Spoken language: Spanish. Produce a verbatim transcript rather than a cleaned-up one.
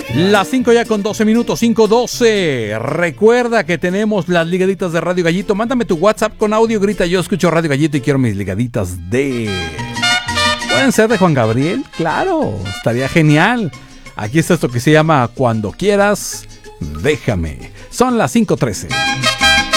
Las cinco ya con doce minutos, cinco doce. Recuerda que tenemos las ligaditas de Radio Gallito. Mándame tu WhatsApp con audio, grita yo escucho Radio Gallito y quiero mis ligaditas de... ¿Pueden ser de Juan Gabriel? Claro, estaría genial. Aquí está esto que se llama Cuando Quieras, Déjame. Son las cinco trece.